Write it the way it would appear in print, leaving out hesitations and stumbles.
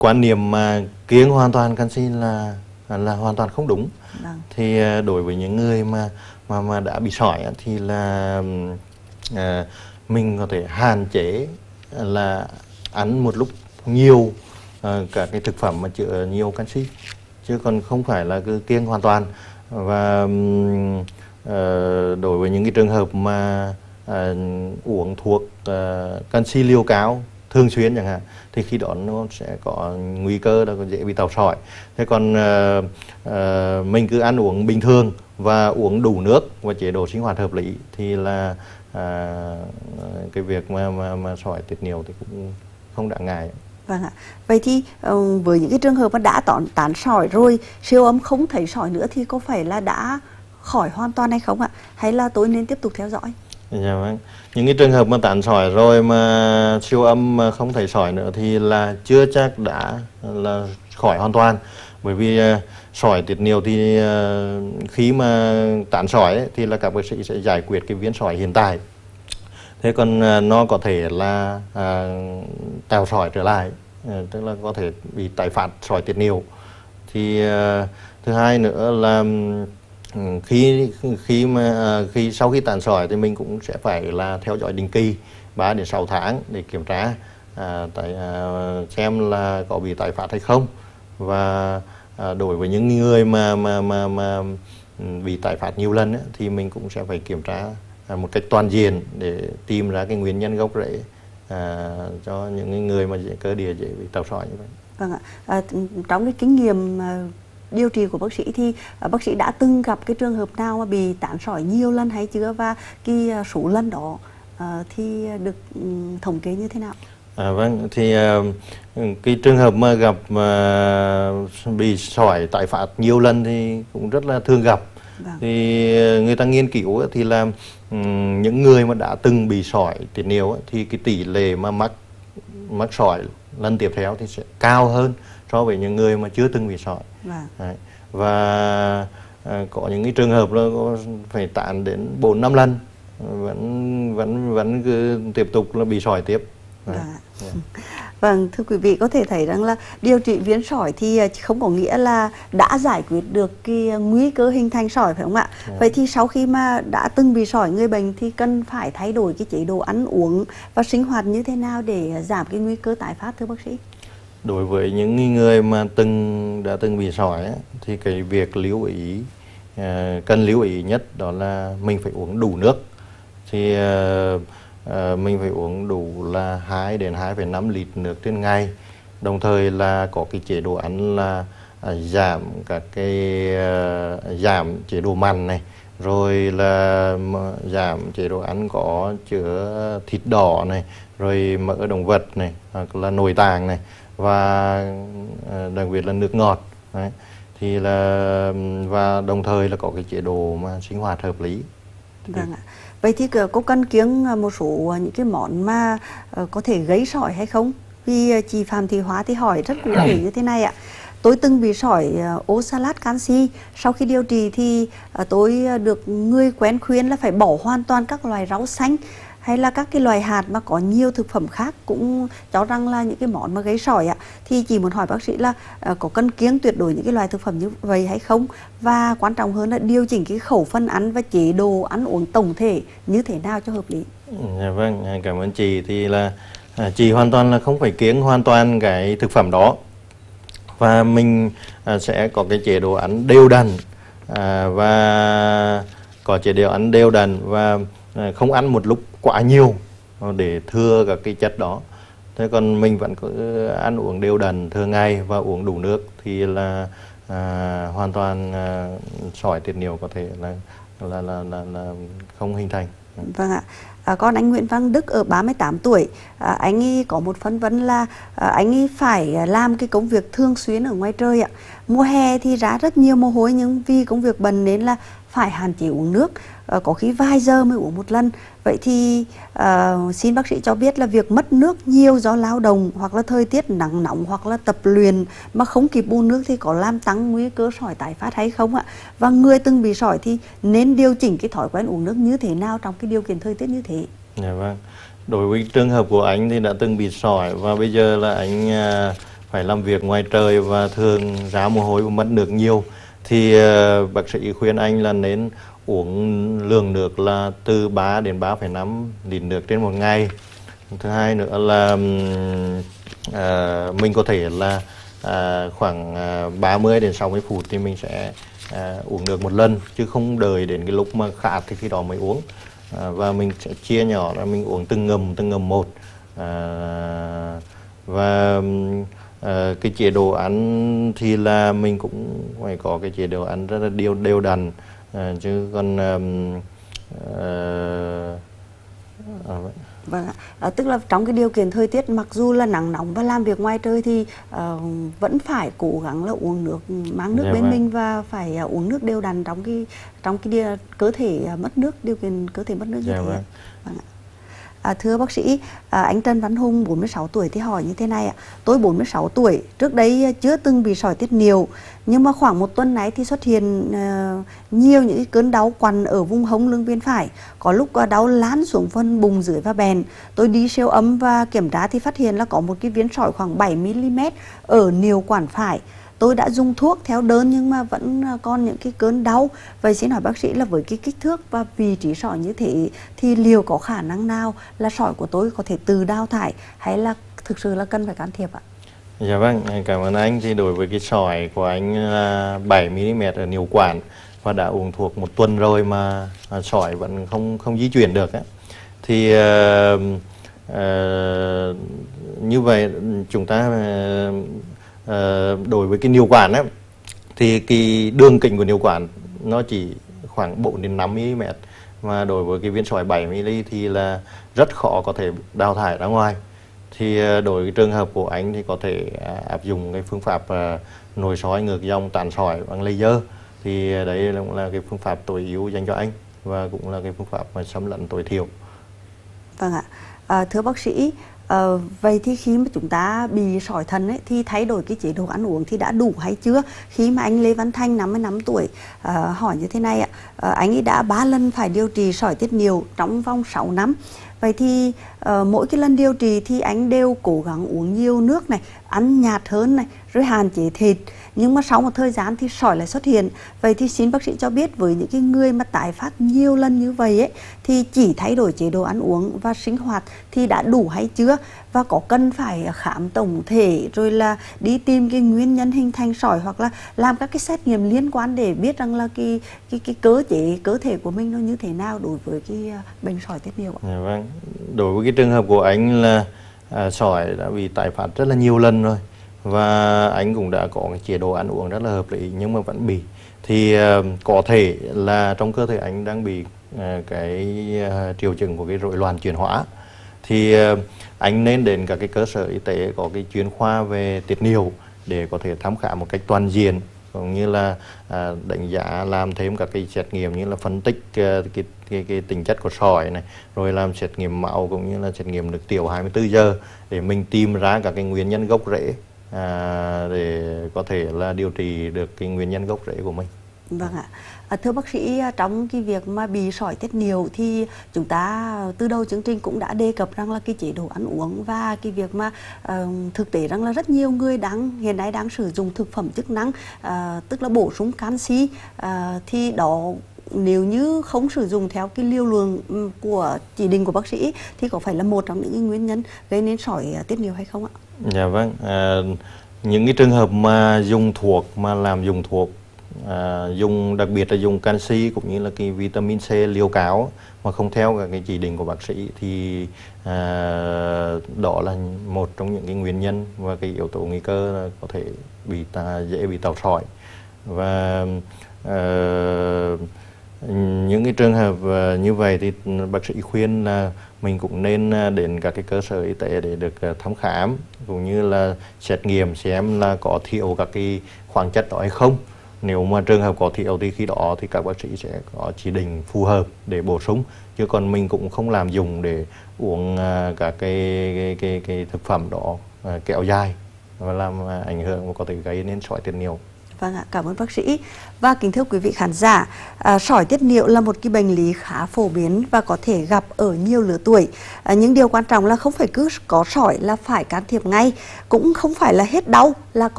quan niệm mà kiêng hoàn toàn canxi là hoàn toàn không đúng. Thì đối với những người mà đã bị sỏi thì là mình có thể hạn chế là ăn một lúc nhiều các cái thực phẩm mà chứa nhiều canxi, chứ còn không phải là cứ kiêng hoàn toàn. Và đối với những cái trường hợp mà uống thuốc canxi liều cao thường xuyên chẳng hạn, thì khi đó nó sẽ có nguy cơ là dễ bị tàu sỏi. Thế còn mình cứ ăn uống bình thường và uống đủ nước và chế độ sinh hoạt hợp lý thì là cái việc mà sỏi tiết niệu thì cũng không đáng ngại. Vâng ạ. Vậy thì với những cái trường hợp mà đã tán sỏi rồi, siêu âm không thấy sỏi nữa thì có phải là đã khỏi hoàn toàn hay không ạ? Hay là tôi nên tiếp tục theo dõi? Dạ vâng. Những cái trường hợp mà tán sỏi rồi mà siêu âm mà không thấy sỏi nữa thì là chưa chắc đã là khỏi hoàn toàn. Bởi vì sỏi tiết niệu thì khi mà tán sỏi ấy, thì là các bác sĩ sẽ giải quyết cái viên sỏi hiện tại. Thế còn nó có thể là tạo sỏi trở lại, tức là có thể bị tái phát sỏi tiết niệu. Thì thứ hai nữa là khi sau khi tán sỏi thì mình cũng sẽ phải là theo dõi định kỳ 3 đến 6 tháng để kiểm tra xem là có bị tái phát hay không. Và đối với những người mà bị tái phát nhiều lần ấy, thì mình cũng sẽ phải kiểm tra một cách toàn diện để tìm ra cái nguyên nhân gốc rễ cho những người mà cơ địa dễ bị tàu sỏi như vậy. Vâng ạ. Trong cái kinh nghiệm điều trị của bác sĩ thì bác sĩ đã từng gặp cái trường hợp nào mà bị tán sỏi nhiều lần hay chưa, và cái số lần đó thì được thống kê như thế nào? Vâng, thì cái trường hợp mà gặp bị sỏi tái phát nhiều lần thì cũng rất là thường gặp. Vâng. Thì người ta nghiên cứu thì là những người mà đã từng bị sỏi tiết niệu thì cái tỷ lệ mà mắc sỏi lần tiếp theo thì sẽ cao hơn so với những người mà chưa từng bị sỏi. Vâng. Đấy. Và có những cái trường hợp là phải tán đến 4-5 lần vẫn cứ tiếp tục là bị sỏi tiếp. Vâng. Vâng, thưa quý vị, có thể thấy rằng là điều trị viêm sỏi thì không có nghĩa là đã giải quyết được cái nguy cơ hình thành sỏi, phải không ạ? Vậy thì sau khi mà đã từng bị sỏi, người bệnh thì cần phải thay đổi cái chế độ ăn uống và sinh hoạt như thế nào để giảm cái nguy cơ tái phát, thưa bác sĩ? Đối với những người mà đã từng bị sỏi thì cái việc lưu ý cần lưu ý nhất đó là mình phải uống đủ nước. Thì mình phải uống đủ là 2 đến 2,5 lít nước trên ngày. Đồng thời là có cái chế độ ăn là giảm giảm chế độ mặn này, rồi là giảm chế độ ăn có chứa thịt đỏ này, rồi mỡ động vật này, hoặc là nội tạng này, và đặc biệt là nước ngọt. Đấy. Thì là và đồng thời là có cái chế độ mà sinh hoạt hợp lý. Vâng ạ. Vậy thì có cần kiêng một số những cái món mà có thể gây sỏi hay không? Vì chị Phạm Thị Hóa thì hỏi rất cụ thể như thế này ạ. Tôi từng bị sỏi oxalat canxi. Sau khi điều trị thì tôi được người quen khuyên là phải bỏ hoàn toàn các loài rau xanh hay là các cái loài hạt mà có nhiều thực phẩm khác cũng cho rằng là những cái món mà gây sỏi ạ. Thì chị muốn hỏi bác sĩ là có cần kiêng tuyệt đối những cái loài thực phẩm như vậy hay không? Và quan trọng hơn là điều chỉnh cái khẩu phần ăn và chế độ ăn uống tổng thể như thế nào cho hợp lý? Vâng, cảm ơn chị. Thì là chị hoàn toàn là không phải kiêng hoàn toàn cái thực phẩm đó. Và mình sẽ có cái chế độ ăn đều đặn và có chế độ ăn đều đặn và không ăn một lúc quá nhiều để thừa các cái chất đó. Thế còn mình vẫn cứ ăn uống đều đặn thường ngày và uống đủ nước thì là hoàn toàn sỏi tiết niệu có thể là không hình thành. Vâng ạ. Con anh Nguyễn Văn Đức ở 38 tuổi, anh ấy có một phân vân là anh ấy phải làm cái công việc thường xuyên ở ngoài trời ạ. Mùa hè thì ra rất nhiều mồ hôi, nhưng vì công việc bận nên là phải hạn chế uống nước, có khi vài giờ mới uống một lần. Vậy thì xin bác sĩ cho biết là việc mất nước nhiều do lao động hoặc là thời tiết nắng nóng hoặc là tập luyện mà không kịp bù nước thì có làm tăng nguy cơ sỏi tái phát hay không ạ? Và người từng bị sỏi thì nên điều chỉnh cái thói quen uống nước như thế nào trong cái điều kiện thời tiết như thế? Dạ vâng. Đối với trường hợp của anh thì đã từng bị sỏi và bây giờ là anh phải làm việc ngoài trời và thường ra mồ hôi và mất nước nhiều, thì bác sĩ khuyên anh là nên uống lượng nước là từ 3 đến 3,5 lít nước trên một ngày. Thứ hai nữa là mình có thể là khoảng 30 đến 60 phút thì mình sẽ uống nước một lần, chứ không đợi đến cái lúc mà khát thì khi đó mới uống. Và mình sẽ chia nhỏ ra, mình uống từng ngầm một. Và cái chế độ ăn thì là mình cũng phải có cái chế độ ăn rất là đều đặn, chứ còn vâng ạ. Tức là trong cái điều kiện thời tiết mặc dù là nắng nóng và làm việc ngoài trời thì vẫn phải cố gắng là uống nước, mang nước bên mình và phải uống nước đều đặn trong cái cơ thể mất nước, điều kiện cơ thể mất nước như thế. Vâng ạ. Thưa bác sĩ, anh Trần Văn Hùng 46 tuổi thì hỏi như thế này ạ. Tôi 46 tuổi, trước đây chưa từng bị sỏi tiết niệu, nhưng mà khoảng một tuần nay thì xuất hiện nhiều những cơn đau quặn ở vùng hông lưng bên phải. Có lúc đau lan xuống phần bụng dưới và bèn. Tôi đi siêu âm và kiểm tra thì phát hiện là có một cái viên sỏi khoảng 7 mm ở niệu quản phải. Tôi đã dùng thuốc theo đơn nhưng mà vẫn còn những cái cơn đau. Vậy xin hỏi bác sĩ là với cái kích thước và vị trí sỏi như thế thì liệu có khả năng nào là sỏi của tôi có thể tự đào thải hay là thực sự là cần phải can thiệp ạ? Dạ vâng, cảm ơn anh. Thì đối với cái sỏi của anh là 7 mm ở niệu quản và đã uống thuốc một tuần rồi mà sỏi vẫn không di chuyển được ấy. Thì như vậy chúng ta đối với cái niệu quản ấy, thì cái đường kính của niệu quản nó chỉ khoảng 4 đến 5 mm, mà đối với cái viên sỏi 7 mm thì là rất khó có thể đào thải ra ngoài. Thì đối với trường hợp của anh thì có thể áp dụng cái phương pháp nội soi ngược dòng tán sỏi bằng laser. Thì đấy cũng là cái phương pháp tối ưu dành cho anh và cũng là cái phương pháp mà xâm lấn tối thiểu. Vâng ạ. Thưa bác sĩ, vậy thì khi mà chúng ta bị sỏi thận ấy, thì thay đổi cái chế độ ăn uống thì đã đủ hay chưa? Khi mà anh Lê Văn Thanh 55 tuổi hỏi như thế này ạ, anh ấy đã 3 lần phải điều trị sỏi tiết niệu trong vòng 6 năm. Vậy thì mỗi cái lần điều trị thì anh đều cố gắng uống nhiều nước này, ăn nhạt hơn này, rồi hạn chế thịt. Nhưng mà sau một thời gian thì sỏi lại xuất hiện. Vậy thì xin bác sĩ cho biết với những cái người mà tái phát nhiều lần như vậy ấy, thì chỉ thay đổi chế độ ăn uống và sinh hoạt thì đã đủ hay chưa? Và có cần phải khám tổng thể rồi là đi tìm cái nguyên nhân hình thành sỏi hoặc là làm các cái xét nghiệm liên quan để biết rằng là cái cơ thể của mình nó như thế nào đối với cái bệnh sỏi tiết niệu ạ? Vâng, đối với cái trường hợp của anh là sỏi đã bị tái phát rất là nhiều lần rồi, và anh cũng đã có cái chế độ ăn uống rất là hợp lý nhưng mà vẫn bị. Thì có thể là trong cơ thể anh đang bị cái triệu chứng của cái rối loạn chuyển hóa. Thì anh nên đến các cái cơ sở y tế có cái chuyên khoa về tiết niệu để có thể thăm khám một cách toàn diện, cũng như là đánh giá, làm thêm các cái xét nghiệm như là phân tích cái tính chất của sỏi này, rồi làm xét nghiệm máu cũng như là xét nghiệm nước tiểu 24 giờ để mình tìm ra các cái nguyên nhân gốc rễ để có thể là điều trị được cái nguyên nhân gốc rễ của mình. Vâng ạ. Thưa bác sĩ, trong cái việc mà bị sỏi tiết niệu thì chúng ta từ đầu chương trình cũng đã đề cập rằng là cái chế độ ăn uống và cái việc mà thực tế rằng là rất nhiều người hiện nay đang sử dụng thực phẩm chức năng, tức là bổ sung canxi, thì đó nếu như không sử dụng theo cái liều lượng của chỉ định của bác sĩ thì có phải là một trong những nguyên nhân gây nên sỏi tiết niệu hay không ạ? Dạ vâng, những cái trường hợp mà dùng thuốc mà làm dùng thuốc đặc biệt là dùng canxi cũng như là cái vitamin C liều cao mà không theo cả cái chỉ định của bác sĩ thì đó là một trong những cái nguyên nhân và cái yếu tố nguy cơ là có thể dễ bị tào sỏi. Và những cái trường hợp như vậy thì bác sĩ khuyên là mình cũng nên đến các cái cơ sở y tế để được thăm khám cũng như là xét nghiệm xem là có thiếu các cái khoáng chất đó hay không. Nếu mà trường hợp có thiếu thì khi đó thì các bác sĩ sẽ có chỉ định phù hợp để bổ sung, chứ còn mình cũng không làm dùng để uống các cái thực phẩm đó kéo dài và làm ảnh hưởng và có thể gây nên sỏi tiết niệu. Vâng ạ, cảm ơn bác sĩ. Và kính thưa quý vị khán giả, sỏi tiết niệu là một cái bệnh lý khá phổ biến và có thể gặp ở nhiều lứa tuổi. Nhưng điều quan trọng là không phải cứ có sỏi là phải can thiệp ngay, cũng không phải là hết đau là có